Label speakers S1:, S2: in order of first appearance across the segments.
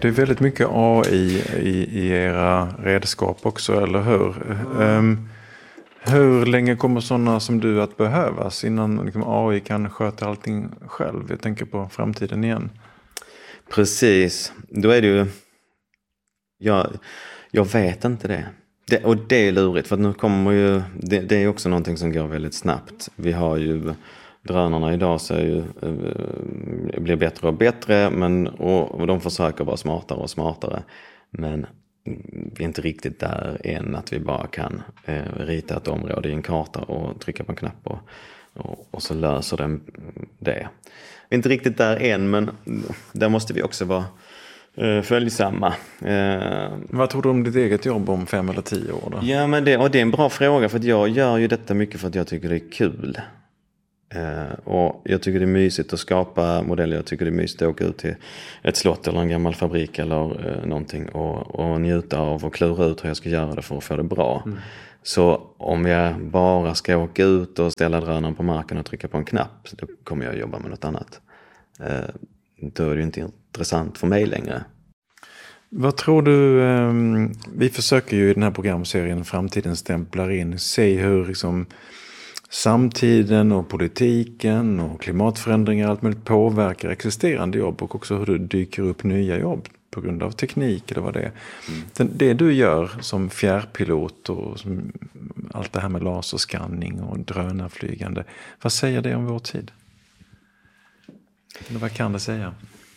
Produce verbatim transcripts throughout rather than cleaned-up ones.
S1: Det är väldigt mycket A I i, i era redskap också, eller hur? Um, hur länge kommer sådana som du att behövas innan liksom, A I kan sköta allting själv? Jag tänker på framtiden igen.
S2: Precis, då är det ju... Jag, jag vet inte det. det. Och det är lurigt, för att nu kommer ju... Det, det är också någonting som går väldigt snabbt. Vi har ju... Drönarna idag så är ju, äh, blir bättre och bättre, men, och, och de försöker vara smartare och smartare. Men vi är inte riktigt där än att vi bara kan äh, rita ett område i en karta och trycka på en knapp och, och, och så löser den det. Vi är inte riktigt där än, men där måste vi också vara äh, följsamma. Äh,
S1: Vad tror du om ditt eget jobb om fem eller tio år då?
S2: Ja, men det, och det är en bra fråga, för att jag gör ju detta mycket för att jag tycker det är kul. Uh, och jag tycker det är mysigt att skapa modeller. Jag tycker det är mysigt att åka ut till ett slott eller en gammal fabrik eller uh, någonting och, och njuta av och klura ut hur jag ska göra det för att få det bra. Mm. Så om jag bara ska åka ut och ställa drönaren på marken och trycka på en knapp, då kommer jag jobba med något annat. Uh, då är det ju inte intressant för mig längre.
S1: Vad tror du, um, vi försöker ju i den här programserien Framtiden stämplar in, se hur liksom samtiden och politiken och klimatförändringar allt möjligt påverkar existerande jobb och också hur det dyker upp nya jobb på grund av teknik eller vad det är. Mm. Det du gör som fjärrpilot och som allt det här med laserskanning och drönarflygande, vad säger det om vår tid? Eller vad kan det säga?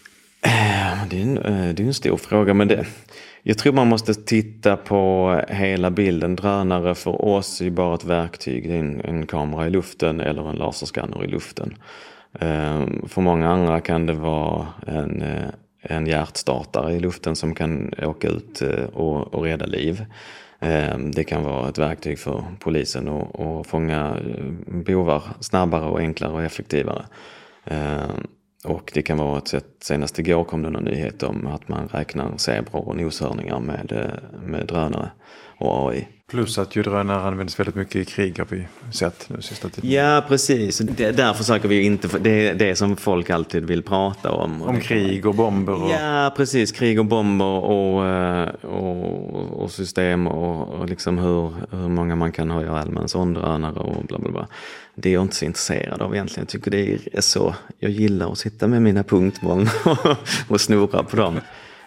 S2: Det är en, det är en stor fråga, men det, jag tror man måste titta på hela bilden. Drönare för oss är bara ett verktyg. Det är en, en kamera i luften eller en laserskanner i luften. Um, för många andra kan det vara en, en hjärtstartare i luften som kan åka ut och, och rädda liv. Um, det kan vara ett verktyg för polisen att, att fånga bovar snabbare och enklare och effektivare. Um, Och det kan vara ett sätt, senast igår kom det någon nyhet om att man räknar zebror och noshörningar med, med drönare och A I.
S1: Plus att ju drönare används väldigt mycket i krig har vi sett nu sista tiden.
S2: Ja, precis. Det, där försöker vi ju inte, det är det som folk alltid vill prata om.
S1: Om krig och bomber. Och...
S2: Ja, precis. Krig och bomber och, och, och system och, och liksom hur, hur många man kan ha i allmän sån drönare och bla bla bla. Det är jag inte så intresserad av egentligen. Jag tycker det är så. Jag gillar att sitta med mina punktmoln och snurra på dem.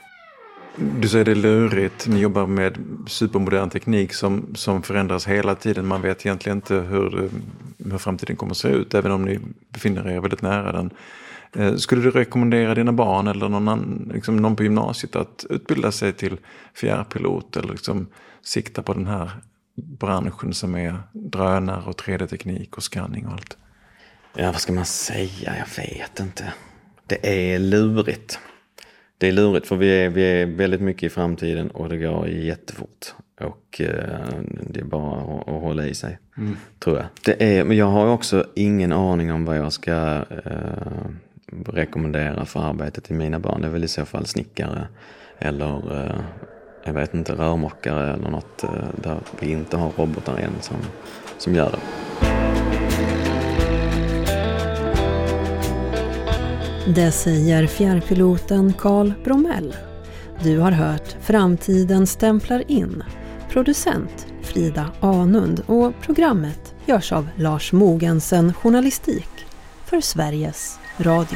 S1: Du säger det är lurigt. Ni jobbar med supermodern teknik som, som förändras hela tiden. Man vet egentligen inte hur, hur framtiden kommer att se ut, även om ni befinner er väldigt nära den. Eh, skulle du rekommendera dina barn eller någon, annan, liksom någon på gymnasiet att utbilda sig till fjärrpilot eller liksom sikta på den här branschen som är drönare och tre D-teknik och scanning och allt?
S2: Ja, vad ska man säga? Jag vet inte. Det är lurigt. Det är lurigt för vi är, vi är väldigt mycket i framtiden och det går jättefort. Och eh, det är bara att, att hålla i sig, mm. tror jag. Det är, men jag har också ingen aning om vad jag ska eh, rekommendera för arbetet i mina barn. Det är väl i så fall snickare eller eh, jag vet inte, rörmokare eller något eh, där vi inte har robotar än som, som gör det.
S3: Det säger fjärrpiloten Carl Bromell. Du har hört Framtiden stämplar in. Producent Frida Anund och programmet görs av Lars Mogensen Journalistik för Sveriges Radio.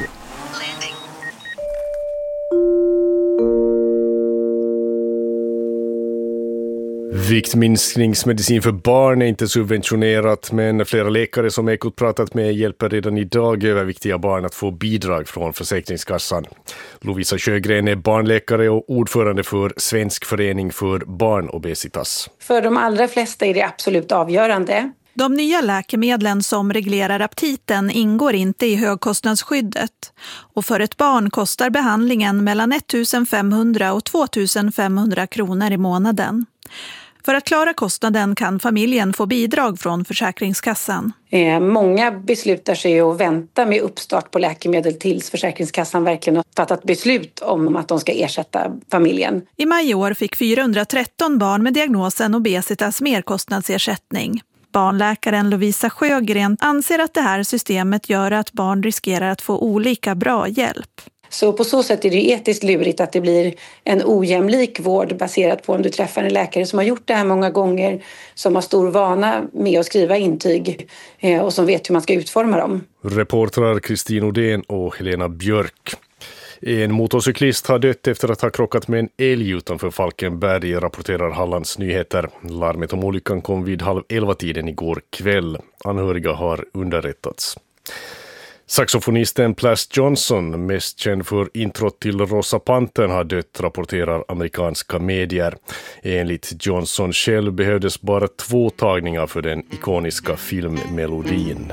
S4: Viktminskningsmedicin för barn är inte subventionerat, men flera läkare som Ekot pratat med hjälper redan idag överviktiga barn att få bidrag från Försäkringskassan. Lovisa Sjögren är barnläkare och ordförande för Svensk förening för barnobesitas.
S5: För de allra flesta är det absolut avgörande.
S6: De nya läkemedlen som reglerar aptiten ingår inte i högkostnadsskyddet. Och för ett barn kostar behandlingen mellan femtonhundra och tvåtusenfemhundra kronor i månaden. För att klara kostnaden kan familjen få bidrag från Försäkringskassan.
S5: Eh, många beslutar sig att vänta med uppstart på läkemedel tills Försäkringskassan verkligen har fattat beslut om att de ska ersätta familjen.
S6: I maj i år fick fyrahundratretton barn med diagnosen obesitas merkostnadsersättning. Barnläkaren Lovisa Sjögren anser att det här systemet gör att barn riskerar att få olika bra hjälp.
S5: Så på så sätt är det ju etiskt lurigt att det blir en ojämlik vård baserat på om du träffar en läkare som har gjort det här många gånger, som har stor vana med att skriva intyg och som vet hur man ska utforma dem.
S4: Reportrar Kristin Odén och Helena Björk. En motorcyklist har dött efter att ha krockat med en älg utanför Falkenberg, rapporterar Hallands Nyheter. Larmet om olyckan kom vid halv elva tiden igår kväll. Anhöriga har underrättats. Saxofonisten Plas Johnson, mest känd för introt till Rosa Pantern, har dött, rapporterar amerikanska medier. Enligt Johnson själv behövdes bara två tagningar för den ikoniska filmmelodin.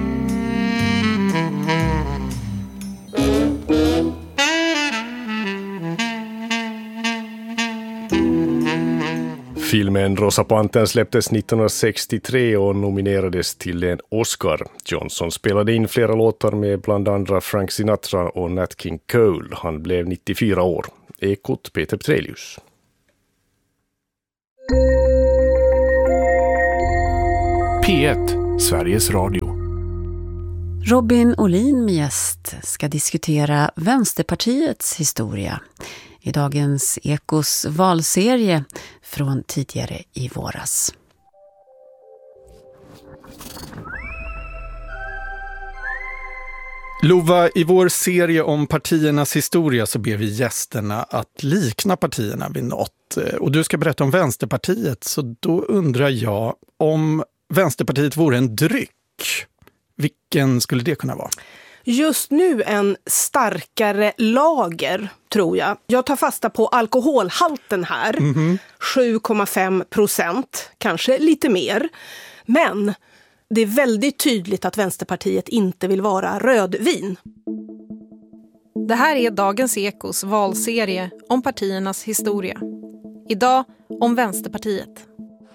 S4: Filmen Rosa Pantern släpptes nittonhundrasextiotre och nominerades till en Oscar. Johnson spelade in flera låtar med bland andra Frank Sinatra och Nat King Cole. Han blev nittiofyra år. Ekot Peter Petrelius.
S7: P ett, Sveriges Radio.
S3: Robin Olin med gäst ska diskutera Vänsterpartiets historia i dagens Ekos valserie från tidigare i våras.
S8: Lova, i vår serie om partiernas historia så ber vi gästerna att likna partierna vid något. Och du ska berätta om Vänsterpartiet, så då undrar jag om Vänsterpartiet vore en dryck. Vilken skulle det kunna vara?
S9: Just nu en starkare lager, tror jag. Jag tar fasta på alkoholhalten här. Mm-hmm. sju komma fem procent, kanske lite mer. Men det är väldigt tydligt att Vänsterpartiet inte vill vara rödvin.
S10: Det här är dagens Ekos valserie om partiernas historia. Idag om Vänsterpartiet.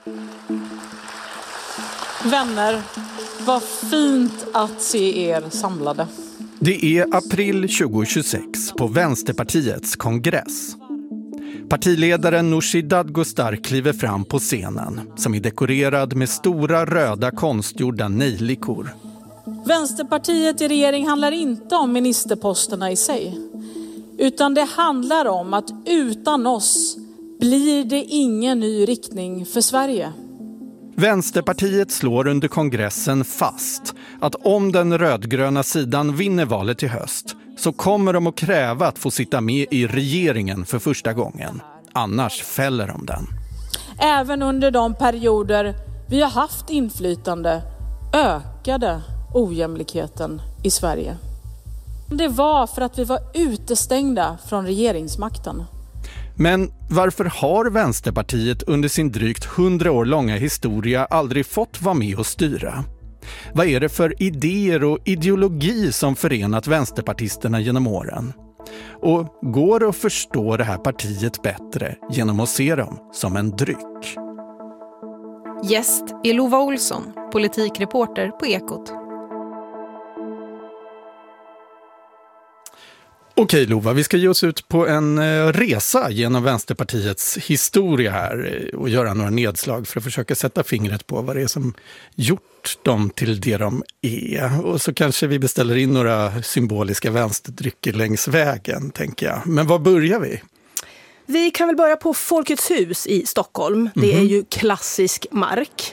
S11: Vänner, vad fint att se er samlade.
S8: Det är april tjugohundratjugosex på Vänsterpartiets kongress. Partiledaren Nooshi Dadgostar kliver fram på scenen som är dekorerad med stora röda konstgjorda nejlikor.
S11: Vänsterpartiet i regering handlar inte om ministerposterna i sig. Utan det handlar om att utan oss blir det ingen ny riktning för Sverige.
S8: Vänsterpartiet slår under kongressen fast att om den rödgröna sidan vinner valet i höst så kommer de att kräva att få sitta med i regeringen för första gången. Annars fäller de den.
S11: Även under de perioder vi har haft inflytande ökade ojämlikheten i Sverige. Det var för att vi var utestängda från regeringsmakten.
S8: Men varför har Vänsterpartiet under sin drygt hundra år långa historia aldrig fått vara med och styra? Vad är det för idéer och ideologi som förenat vänsterpartisterna genom åren? Och går det att förstå det här partiet bättre genom att se dem som en dryck?
S10: Gäst är Lova Olsson, politikreporter på Ekot.
S8: Okej Lova, vi ska ge oss ut på en resa genom Vänsterpartiets historia här och göra några nedslag för att försöka sätta fingret på vad det är som gjort dem till det de är. Och så kanske vi beställer in några symboliska vänsterdrycker längs vägen, tänker jag. Men var börjar vi?
S9: Vi kan väl börja på Folkets hus i Stockholm. Det mm-hmm. är ju klassisk mark.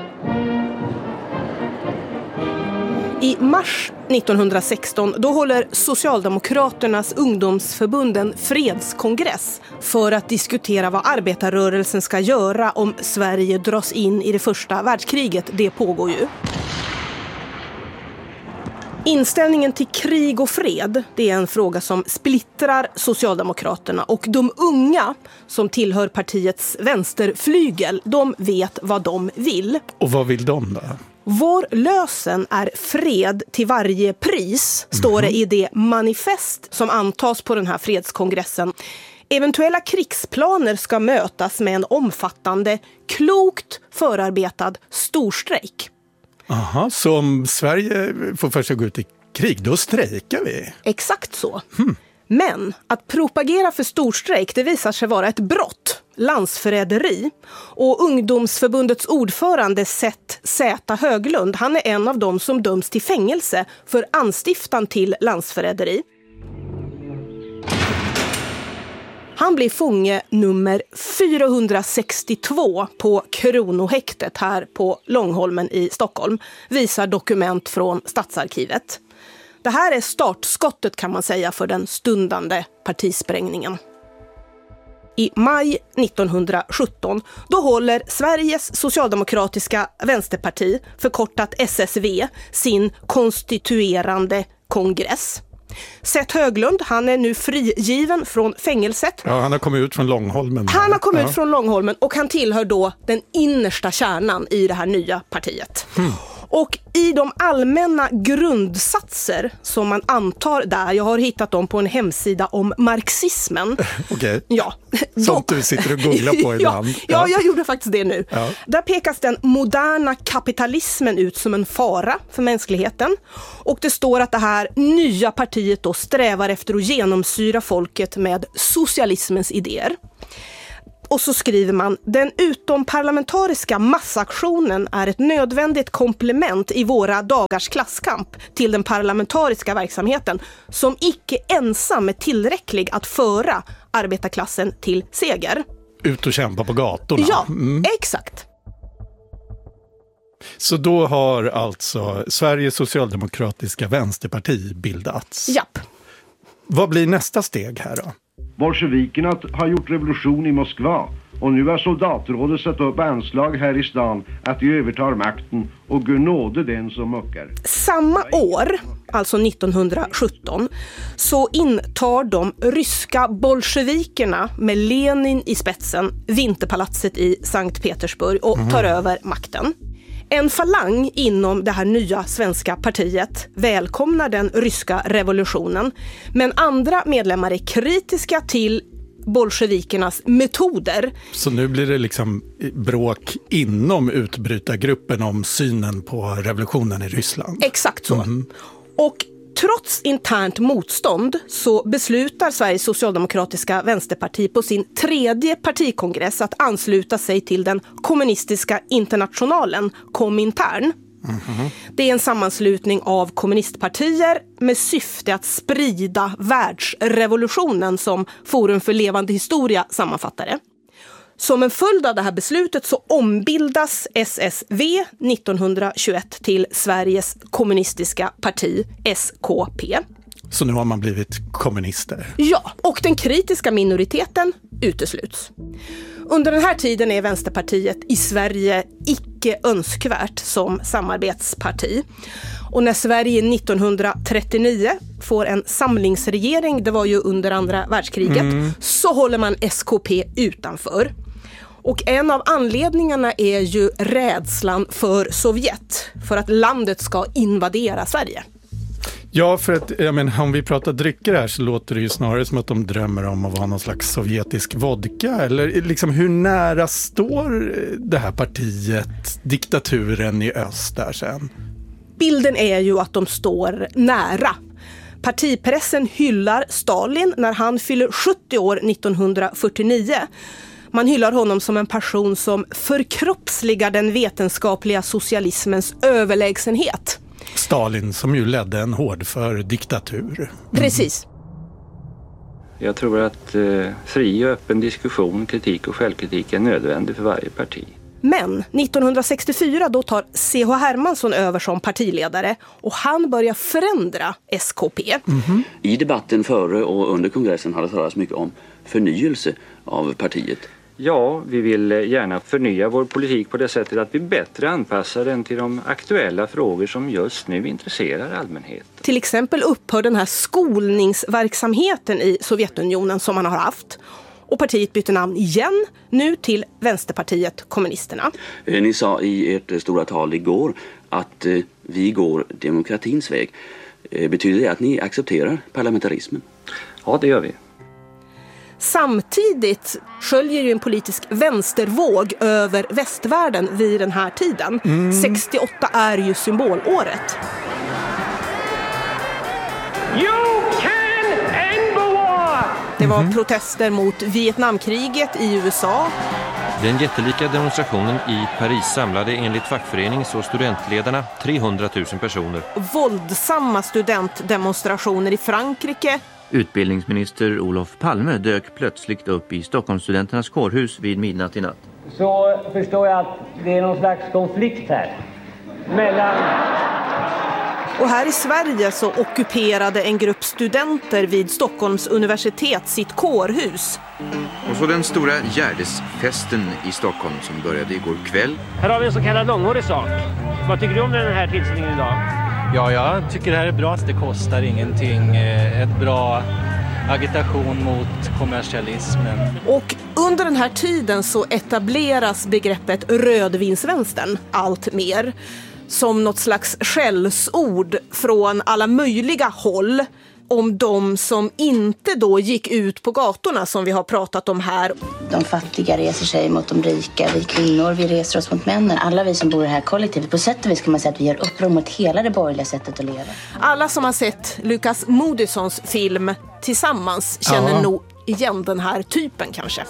S9: I mars nittonhundrasexton då håller Socialdemokraternas ungdomsförbund en fredskongress för att diskutera vad arbetarrörelsen ska göra om Sverige dras in i det första världskriget. Det pågår ju. Inställningen till krig och fred, det är en fråga som splittrar Socialdemokraterna, och de unga som tillhör partiets vänsterflygel, de vet vad de vill.
S8: Och vad vill de då?
S9: Vår lösen är fred till varje pris, står det i det manifest som antas på den här fredskongressen. Eventuella krigsplaner ska mötas med en omfattande, klokt förarbetad storstrejk.
S8: Aha, så om Sverige får först gå ut i krig, då strejkar vi?
S9: Exakt så. Hmm. Men att propagera för storstrejk, det visar sig vara ett brott, landsförräderi. Och ungdomsförbundets ordförande Seth Z. Höglund, han är en av dem som döms till fängelse för anstiftan till landsförräderi. Han blir fånge nummer fyrahundrasextiotvå på Kronohäktet här på Långholmen i Stockholm, visar dokument från Stadsarkivet. Det här är startskottet kan man säga för den stundande partisprängningen. I maj nittonhundrasjutton då håller Sveriges socialdemokratiska vänsterparti, förkortat S S V, sin konstituerande kongress. Seth Höglund, han är nu frigiven från fängelset.
S8: Ja, han har kommit ut från Långholmen.
S9: Han har kommit
S8: ja.
S9: ut från Långholmen och han tillhör då den innersta kärnan i det här nya partiet. Hmm. Och i de allmänna grundsatser som man antar där, jag har hittat dem på en hemsida om marxismen.
S8: Okej, okay.
S9: Ja.
S8: Sånt du sitter och googlar på ibland.
S9: ja, ja, jag gjorde faktiskt det nu.
S8: Ja.
S9: Där pekas den moderna kapitalismen ut som en fara för mänskligheten. Och det står att det här nya partiet då strävar efter att genomsyra folket med socialismens idéer. Och så skriver man, den utomparlamentariska massaktionen är ett nödvändigt komplement i våra dagars klasskamp till den parlamentariska verksamheten som icke ensam är tillräcklig att föra arbetarklassen till seger.
S8: Ut och kämpa på gatorna.
S9: Ja, mm. exakt.
S8: Så då har alltså Sveriges socialdemokratiska vänsterparti bildats?
S9: Japp.
S8: Vad blir nästa steg här då?
S12: Bolsjevikerna har gjort revolution i Moskva och nu har soldatrådet satt upp anslag här i stan att de övertar makten och Gud nåde den som muckar.
S9: Samma år, alltså nittonhundrasjutton, så intar de ryska bolsjevikerna med Lenin i spetsen Vinterpalatset i Sankt Petersburg och tar mm. över makten. En falang inom det här nya svenska partiet välkomnar den ryska revolutionen, men andra medlemmar är kritiska till bolsjevikernas metoder.
S8: Så nu blir det liksom bråk inom utbrytargruppen om synen på revolutionen i Ryssland?
S9: Exakt så.
S8: Mm.
S9: Och trots internt motstånd så beslutar Sveriges socialdemokratiska vänsterparti på sin tredje partikongress att ansluta sig till den kommunistiska internationalen, Komintern. Mm-hmm. Det är en sammanslutning av kommunistpartier med syfte att sprida världsrevolutionen, som Forum för levande historia sammanfattar det. Som en följd av det här beslutet så ombildas S S V nittonhundratjugoett till Sveriges kommunistiska parti, S K P.
S8: Så nu har man blivit kommunister?
S9: Ja, och den kritiska minoriteten utesluts. Under den här tiden är Vänsterpartiet i Sverige icke önskvärt som samarbetsparti. Och när Sverige nittonhundratrettionio får en samlingsregering, det var ju under andra världskriget, mm. så håller man S K P utanför. Och en av anledningarna är ju rädslan för Sovjet, för att landet ska invadera Sverige.
S8: Ja, för att jag menar, om vi pratar drycker här så låter det ju snarare som att de drömmer om att vara någon slags sovjetisk vodka. Eller liksom, hur nära står det här partiet diktaturen i öst där sen?
S9: Bilden är ju att de står nära. Partipressen hyllar Stalin när han fyller sjuttio år nittonhundrafyrtionio. Man hyllar honom som en person som förkroppsligar den vetenskapliga socialismens överlägsenhet.
S8: Stalin som ju ledde en hårdför diktatur. Mm.
S9: Precis.
S13: Jag tror att eh, fri och öppen diskussion, kritik och självkritik är nödvändig för varje parti.
S9: Men nittonhundrasextiofyra då tar C H Hermansson över som partiledare och han börjar förändra S K P.
S14: Mm-hmm. I debatten före och under kongressen har det talats mycket om förnyelse av partiet.
S13: Ja, vi vill gärna förnya vår politik på det sättet att vi bättre anpassar den till de aktuella frågor som just nu intresserar allmänheten.
S9: Till exempel upphör den här skolningsverksamheten i Sovjetunionen som man har haft. Och partiet byter namn igen, nu till Vänsterpartiet kommunisterna.
S14: Ni sa i ert stora tal igår att eh, vi går demokratins väg. Eh, betyder det att ni accepterar parlamentarismen?
S13: Ja, det gör vi.
S9: Samtidigt sköljer ju en politisk vänstervåg över västvärlden vid den här tiden. Mm. sextioåtta är ju symbolåret.
S15: You can end the war!
S9: Det var mm. protester mot Vietnamkriget i U S A.
S16: Den jättelika demonstrationen i Paris samlade enligt fackförenings- och studentledarna trehundratusen personer.
S9: Våldsamma studentdemonstrationer i Frankrike
S17: Utbildningsminister Olof Palme dök plötsligt upp i Stockholmsstudenternas kårhus vid midnatt i natt.
S18: Så förstår jag att det är någon slags konflikt här mellan...
S9: Och här i Sverige så ockuperade en grupp studenter vid Stockholms universitet sitt kårhus.
S16: Och så den stora Gärdesfesten i Stockholm som började igår kväll.
S18: Här har vi en så kallad långhårig sak. Vad tycker du om den här tillställningen idag?
S19: Ja, jag tycker det här är bra att det kostar ingenting. Ett bra agitation mot kommersialismen.
S9: Och under den här tiden så etableras begreppet rödvinsvänstern allt mer. Som något slags skällsord från alla möjliga håll om de som inte då gick ut på gatorna som vi har pratat om här.
S20: De fattiga reser sig mot de rika, vi kvinnor, vi reser oss mot männen. Alla vi som bor i det här kollektivet, på sätt och vis kan man säga att vi gör uppror mot hela det borgerliga sättet att leva.
S9: Alla som har sett Lukas Moodyssons film Tillsammans känner ja. nog igen den här typen kanske.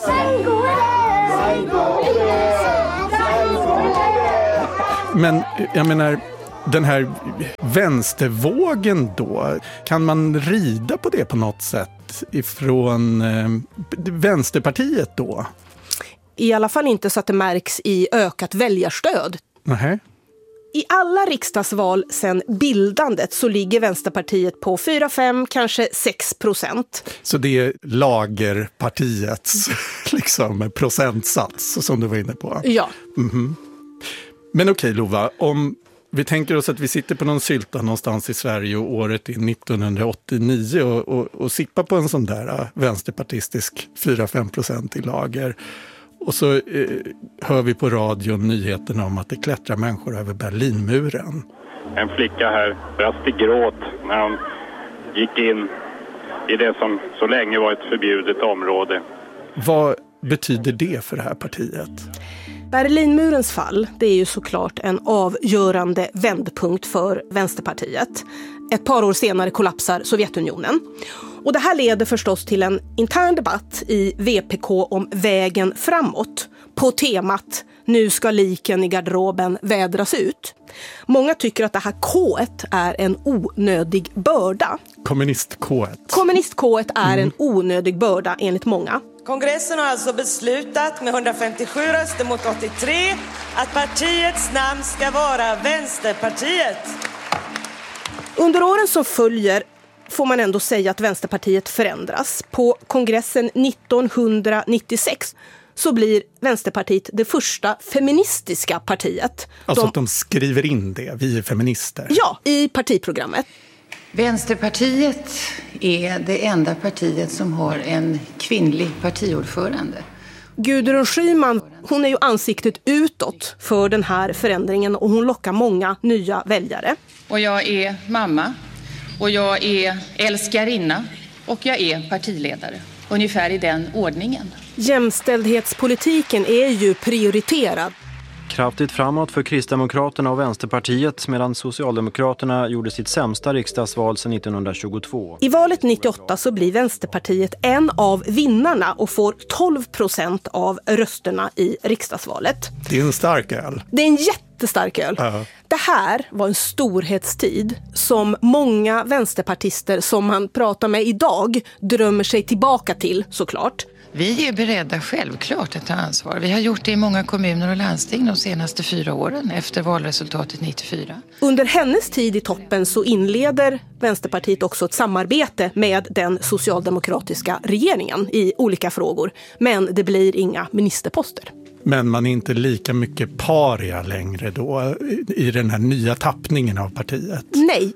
S8: Men jag menar, den här vänstervågen då, kan man rida på det på något sätt ifrån eh, Vänsterpartiet då?
S9: I alla fall inte så att det märks i ökat väljarstöd.
S8: Nej.
S9: I alla riksdagsval sedan bildandet så ligger Vänsterpartiet på fyra, fem, kanske sex procent.
S8: Så det är lagerpartiets liksom, procentsats som du var inne på?
S9: Ja.
S8: Mm-hmm. Men okej Lova, om vi tänker oss att vi sitter på någon sylta någonstans i Sverige och året är nittonhundraåttionio och, och, och sippar på en sån där vänsterpartistisk fyra till fem procent i lager. Och så eh, hör vi på radion nyheterna om att det klättrar människor över Berlinmuren.
S21: En flicka här brast i gråt när hon gick in i det som så länge var ett förbjudet område.
S8: Vad betyder det för det här partiet?
S9: Berlinmurens fall, det är ju såklart en avgörande vändpunkt för Vänsterpartiet. Ett par år senare kollapsar Sovjetunionen. Och det här leder förstås till en intern debatt i V P K om vägen framåt. På temat, nu ska liken i garderoben vädras ut. Många tycker att det här K-et är en onödig börda.
S8: Kommunist-K-et.
S9: Kommunist-K-et är mm. en onödig börda enligt många.
S22: Kongressen har alltså beslutat med hundrafemtiosju röster mot åttiotre att partiets namn ska vara Vänsterpartiet.
S9: Under åren som följer får man ändå säga att Vänsterpartiet förändras. På kongressen nittonhundranittiosex så blir Vänsterpartiet det första feministiska partiet.
S8: Alltså
S9: de...
S8: att de skriver in det, vi är feminister.
S9: Ja, i partiprogrammet.
S23: Vänsterpartiet är det enda partiet som har en kvinnlig partiordförande.
S9: Gudrun Schyman, hon är ju ansiktet utåt för den här förändringen och hon lockar många nya väljare.
S23: Och jag är mamma och jag är älskarinna och jag är partiledare. Ungefär i den ordningen.
S9: Jämställdhetspolitiken är ju prioriterad.
S24: Kraftigt framåt för Kristdemokraterna och Vänsterpartiet medan Socialdemokraterna gjorde sitt sämsta riksdagsval sedan nittonhundratjugotvå.
S9: I valet nittioåtta så blir Vänsterpartiet en av vinnarna och får tolv procent av rösterna i riksdagsvalet.
S8: Det är en stark öl.
S9: Det är en jättestark öl.
S8: Uh-huh.
S9: Det här var en storhetstid som många vänsterpartister som man pratar med idag drömmer sig tillbaka till såklart.
S23: Vi är beredda självklart att ta ansvar. Vi har gjort det i många kommuner och landsting de senaste fyra åren efter valresultatet nittiofyra.
S9: Under hennes tid i toppen så inleder Vänsterpartiet också ett samarbete med den socialdemokratiska regeringen i olika frågor. Men det blir inga ministerposter.
S8: Men man är inte lika mycket paria längre då i den här nya tappningen av partiet?
S9: Nej.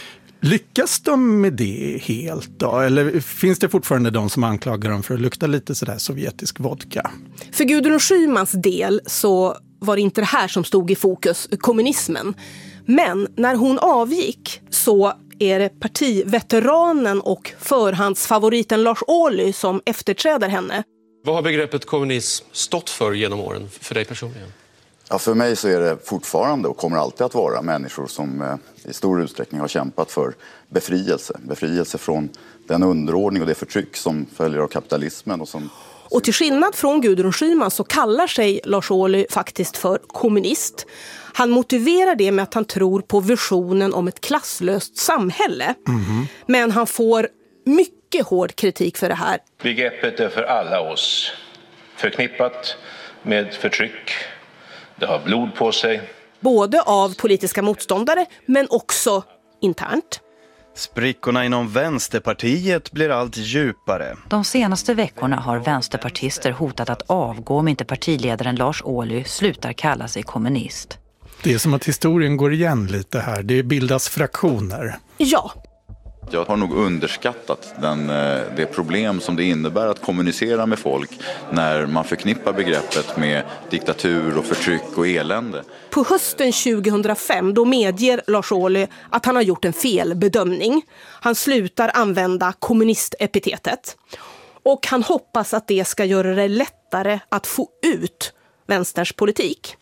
S8: Lyckas de med det helt då? Eller finns det fortfarande de som anklagar dem för att lukta lite sådär sovjetisk vodka?
S9: För Gudrun Schymans del så var det inte det här som stod i fokus, kommunismen. Men när hon avgick så är det partiveteranen och förhandsfavoriten Lars Ohly som efterträder henne.
S25: Vad har begreppet kommunism stått för genom åren för dig personligen?
S26: Ja, för mig så är det fortfarande och kommer alltid att vara människor som eh, i stor utsträckning har kämpat för befrielse. Befrielse från den underordning och det förtryck som följer av kapitalismen. Och, som...
S9: och till skillnad från Gudrun Schyman så kallar sig Lars Ohly faktiskt för kommunist. Han motiverar det med att han tror på visionen om ett klasslöst samhälle. Mm-hmm. Men han får mycket mycket hård kritik för det här.
S1: Begreppet är för alla oss förknippat med förtryck. Det har blod på sig.
S9: Både av politiska motståndare men också internt.
S2: Sprickorna inom Vänsterpartiet blir allt djupare.
S4: De senaste veckorna har vänsterpartister hotat att avgå om inte partiledaren Lars Ohly slutar kalla sig kommunist.
S8: Det är som att historien går igen lite här. Det bildas fraktioner.
S9: Ja.
S26: Jag har nog underskattat den, det problem som det innebär att kommunicera med folk när man förknippar begreppet med diktatur och förtryck och elände.
S9: På hösten tjugohundrafem då medger Lars Ohly att han har gjort en felbedömning. Han slutar använda kommunistepitetet. Och han hoppas att det ska göra det lättare att få ut vänsterns politik.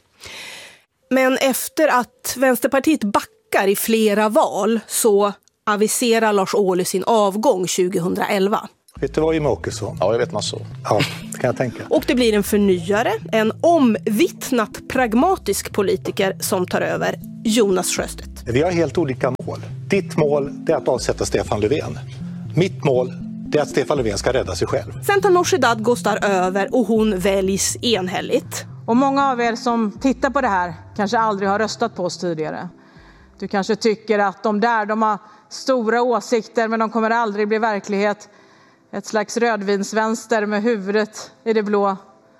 S9: Men efter att Vänsterpartiet backar i flera val så aviserar Lars Ohly sin avgång tjugohundraelva.
S5: Vet du vad Jimmie Åkesson? Ja, jag vet massor. Ja, det kan jag tänka.
S9: Och det blir en förnyare, en omvittnat pragmatisk politiker som tar över, Jonas Sjöstedt.
S5: Vi har helt olika mål. Ditt mål är att avsätta Stefan Löfven. Mitt mål är att Stefan Löfven ska rädda sig själv.
S9: Sen tar Nooshi Dadgostar över och hon väljs enhälligt.
S11: Och många av er som tittar på det här kanske aldrig har röstat på oss tidigare. Du kanske tycker att de där, de har stora åsikter men de kommer aldrig bli verklighet. Ett slags rödvinsvänster med huvudet i det blå.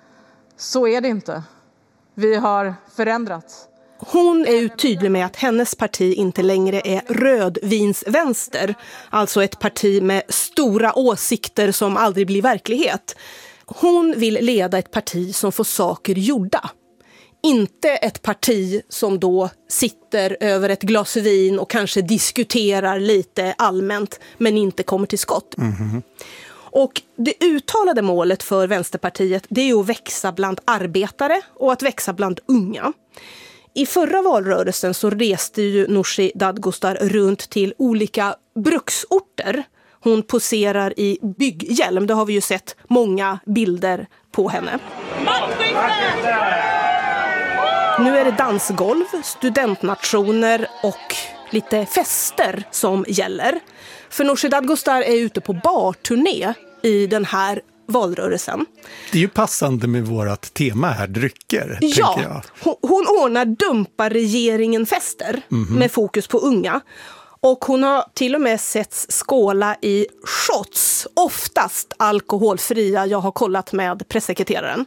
S11: Så är det inte. Vi har förändrats.
S9: Hon är ju tydlig med att hennes parti inte längre är rödvinsvänster. Alltså ett parti med stora åsikter som aldrig blir verklighet. Hon vill leda ett parti som får saker gjorda. Inte ett parti som då sitter över ett glas vin och kanske diskuterar lite allmänt men inte kommer till skott. Mm-hmm. Och det uttalade målet för Vänsterpartiet det är att växa bland arbetare och att växa bland unga. I förra valrörelsen så reste ju Nooshi Dadgostar runt till olika bruksorter. Hon poserar i bygghjälm, det har vi ju sett många bilder på henne. Nu är det dansgolv, studentnationer och lite fester som gäller. För Nooshi Dadgostar är ute på barturné i den här valrörelsen.
S8: Det är ju passande med vårt tema här, drycker,
S9: ja,
S8: tänker jag.
S9: Hon, hon ordnar dumpar regeringen fester mm-hmm. med fokus på unga. Och hon har till och med setts skåla i shots, oftast alkoholfria. Jag har kollat med pressekreteraren.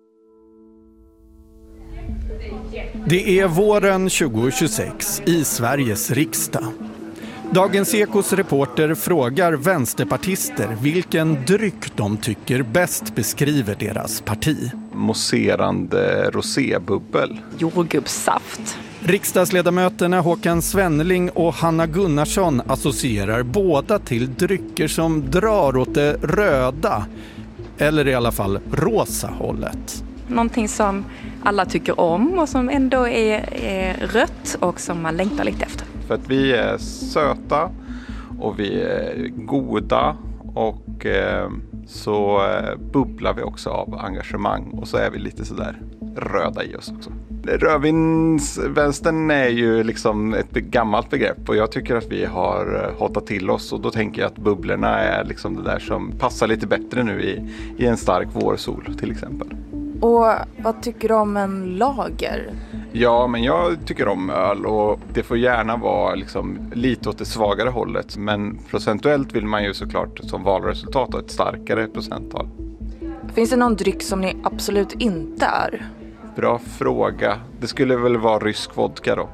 S8: Det är våren tjugohundratjugosex i Sveriges riksdag. Dagens Ekos reporter frågar vänsterpartister vilken dryck de tycker bäst beskriver deras parti.
S6: Mousserande rosébubbel.
S7: Jordgubbssaft.
S8: Riksdagsledamöterna Håkan Svenneling och Hanna Gunnarsson associerar båda till drycker som drar åt det röda, eller i alla fall rosa hållet.
S7: Någonting som alla tycker om och som ändå är, är rött och som man längtar lite efter.
S6: För att vi är söta och vi är goda och eh, så eh, bubblar vi också av engagemang och så är vi lite sådär röda i oss också. Rödvinsvänstern är ju liksom ett gammalt begrepp och jag tycker att vi har hotat till oss och då tänker jag att bubblorna är liksom det där som passar lite bättre nu i, i en stark vårsol till exempel.
S7: Och vad tycker du om en lager?
S6: Ja, men jag tycker om öl och det får gärna vara liksom lite åt det svagare hållet. Men procentuellt vill man ju såklart som valresultat ha ett starkare procenttal.
S7: Finns det någon dryck som ni absolut inte är?
S6: Bra fråga. Det skulle väl vara rysk vodka då.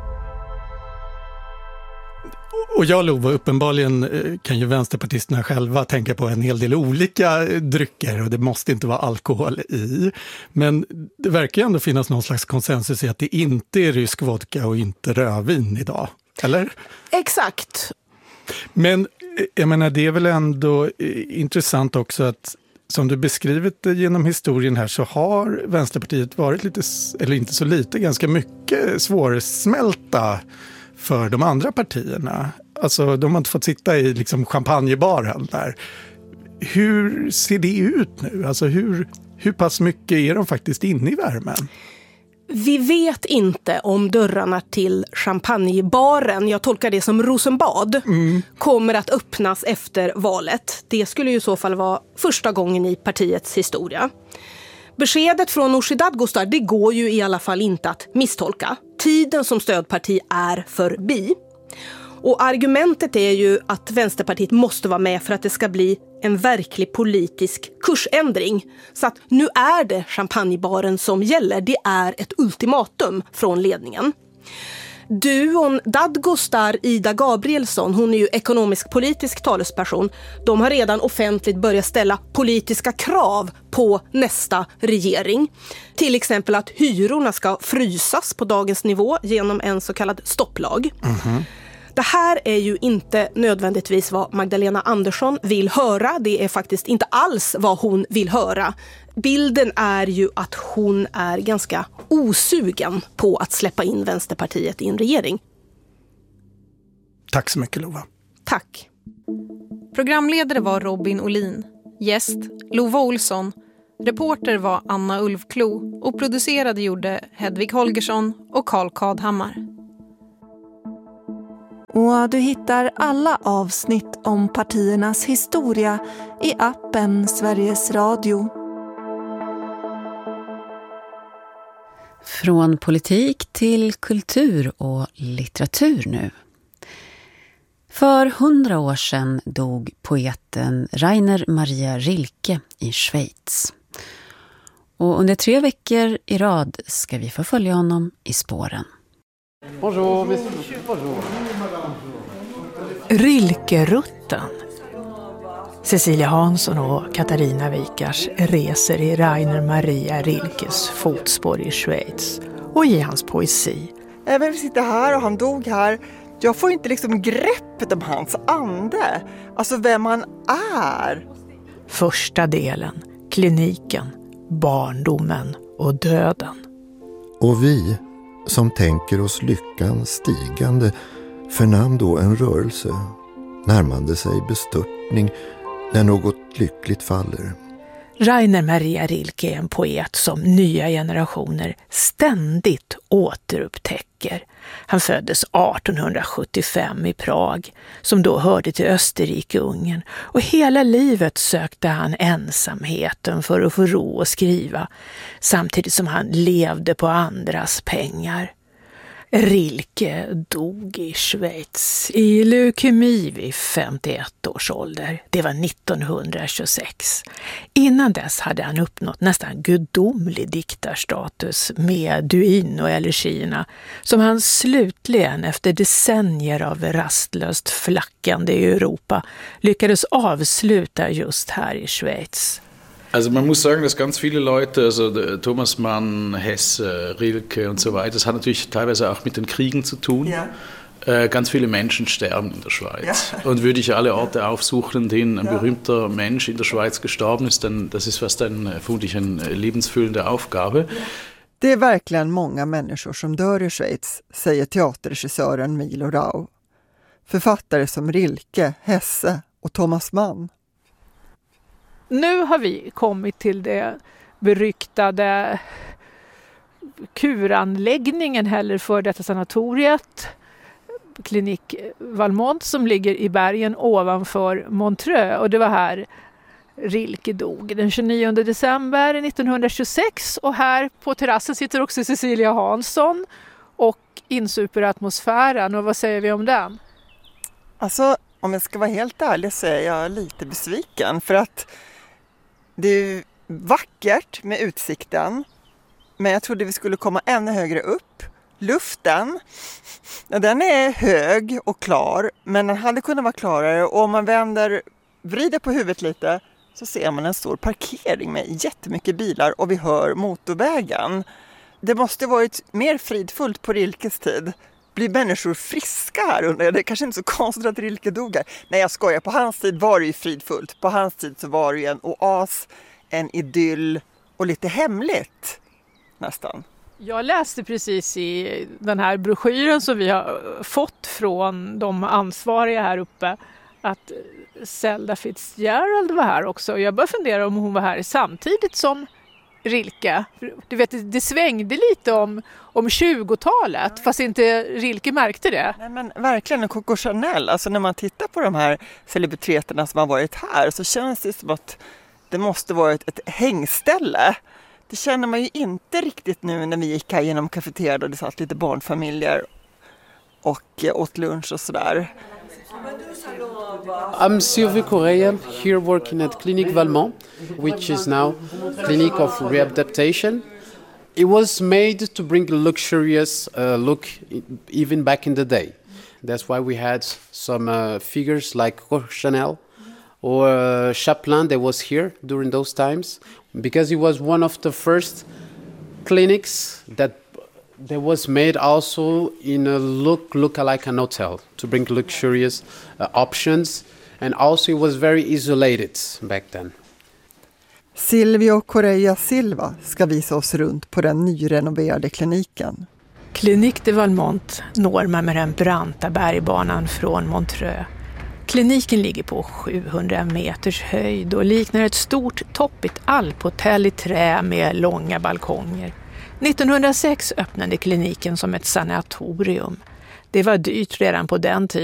S8: Och jag lovar, uppenbarligen kan ju vänsterpartisterna själva tänka på en hel del olika drycker och det måste inte vara alkohol i. Men det verkar ändå finnas någon slags konsensus i att det inte är rysk vodka och inte rödvin idag, eller?
S9: Exakt.
S8: Men jag menar, det är väl ändå intressant också att som du beskrivit genom historien här så har Vänsterpartiet varit lite, eller inte så lite, ganska mycket svårsmälta för de andra partierna. Alltså de har inte fått sitta i liksom champagnebaren där. Hur ser det ut nu? Alltså hur, hur pass mycket är de faktiskt inne i värmen?
S9: Vi vet inte om dörrarna till champagnebaren, jag tolkar det som Rosenbad, mm. kommer att öppnas efter valet. Det skulle ju i så fall vara första gången i partiets historia. Beskedet från Nooshi Dadgostar, det går ju i alla fall inte att misstolka. Tiden som stödparti är förbi. Och argumentet är ju att Vänsterpartiet måste vara med för att det ska bli en verklig politisk kursändring. Så att nu är det champagnebaren som gäller. Det är ett ultimatum från ledningen. Duon Dadgostar, Ida Gabrielsson, hon är ju ekonomisk-politisk talesperson. De har redan offentligt börjat ställa politiska krav på nästa regering. Till exempel att hyrorna ska frysas på dagens nivå genom en så kallad stopplag. Mm-hmm. Det här är ju inte nödvändigtvis vad Magdalena Andersson vill höra. Det är faktiskt inte alls vad hon vill höra. Bilden är ju att hon är ganska osugen på att släppa in Vänsterpartiet i en regering.
S8: Tack så mycket, Lova.
S9: Tack.
S3: Programledare var Robin Olin. Gäst Lova Olsson. Reporter var Anna Ulfklo. Och producerade gjorde Hedvig Holgersson och Karl Kadhammar.
S10: Och du hittar alla avsnitt om partiernas historia i appen Sveriges Radio.
S12: Från politik till kultur och litteratur nu. För hundra år sedan dog poeten Rainer Maria Rilke i Schweiz. Och under tre veckor i rad ska vi få följa honom i spåren.
S13: Bonjour, bonjour.
S14: Rilkerutten. Cecilia Hansson och Katarina Wikars reser i Rainer Maria Rilkes fotspår i Schweiz och i hans poesi.
S15: Även vi sitter här och han dog här. Jag får inte liksom greppet om hans ande. Alltså vem han är.
S14: Första delen, kliniken, barndomen och döden.
S27: Och vi som tänker oss lyckan stigande förnam då en rörelse, närmande sig bestörtning när något lyckligt faller.
S14: Rainer Maria Rilke är en poet som nya generationer ständigt återupptäcker. Han föddes arton sjuttiofem i Prag, som då hörde till Österrike-Ungern, och hela livet sökte han ensamheten för att få ro att skriva, samtidigt som han levde på andras pengar. Rilke dog i Schweiz i leukemi vid femtioett års ålder. Det var nittonhundratjugosex. Innan dess hade han uppnått nästan gudomlig diktarstatus med Duin och elegierna, som han slutligen efter decennier av rastlöst flackande i Europa lyckades avsluta just här i Schweiz.
S28: Also man muss sagen, dass ganz viele Leute, also Thomas Mann, Hesse, Rilke und so weiter, das hat natürlich teilweise auch mit den Kriegen zu tun. Ja. Äh, ganz viele Menschen sterben in der Schweiz. Ja. Und würde ich alle Orte aufsuchen, in denen ein ja. berühmter Mensch in der Schweiz gestorben ist, dann das ist fast ein, vermutlich eine lebensfüllende Aufgabe. Ja.
S15: Det är verkligen många människor som dör i Schweiz, säger teaterregissören Milo Rau. Författare som Rilke, Hesse och Thomas Mann.
S14: Nu har vi kommit till det beryktade kuranläggningen heller för detta sanatoriet, klinik Valmont, som ligger i bergen ovanför Montreux, och det var här Rilke dog den tjugonionde december nittonhundratjugosex, och här på terrassen sitter också Cecilia Hansson och insuper atmosfären. Och vad säger vi om den?
S15: Alltså, om jag ska vara helt ärlig så är jag lite besviken, för att det är vackert med utsikten, men jag trodde vi skulle komma ännu högre upp. Luften, den är hög och klar, men den hade kunnat vara klarare, och om man vänder, vrider på huvudet lite, så ser man en stor parkering med jättemycket bilar, och vi hör motorvägen. Det måste varit mer fridfullt på Rilkes tid. Blir människor friska här under? Det är kanske inte så konstigt att Rilke dog här. Nej, jag skojar. På hans tid var det ju fridfullt. På hans tid så var det ju en oas, en idyll och lite hemligt nästan.
S14: Jag läste precis i den här broschyren som vi har fått från de ansvariga här uppe att Zelda Fitzgerald var här också. Jag började fundera om hon var här samtidigt som Rilke. Du vet, det svängde lite om, om tjugotalet, fast inte Rilke märkte det.
S15: Nej, men verkligen, Coco Chanel, alltså när man tittar på de här celebriteterna som har varit här så känns det som att det måste vara ett, ett hängställe. Det känner man ju inte riktigt nu när vi gick här genom kafeterian och det satt lite barnfamiljer och åt lunch och sådär.
S13: I'm Sylvie Correa, here working at Clinique Valmont, which is now Clinic of Readaptation. It was made to bring a luxurious uh, look even back in the day. That's why we had some uh, figures like Coco Chanel or uh, Chaplin that was here during those times, because it was one of the first clinics that that was made also in a look look like an hotel to bring luxurious uh, options, and also it was very isolated back then.
S15: Silvio Correa Silva ska visa oss runt på den nyrenoverade kliniken.
S14: Clinique de Valmont når man med den branta bergbanan från Montreux. Kliniken ligger på sjuhundra meters höjd och liknar ett stort toppigt alphotell i trä med långa balkonger. nittonhundrasex öppnade kliniken som ett sanatorium. Det var dyrt redan på den tiden.